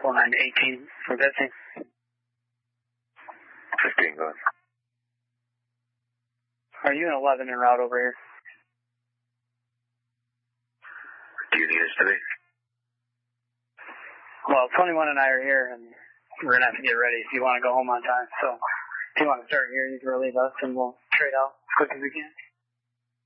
1918 for 15. 15 going. Are you in 11 en route over here? Do you need us to be? Well, 21 and I are here, and we're going to have to get ready if you want to go home on time. So if you want to start here, you can relieve us, and we'll trade out as quick as we can.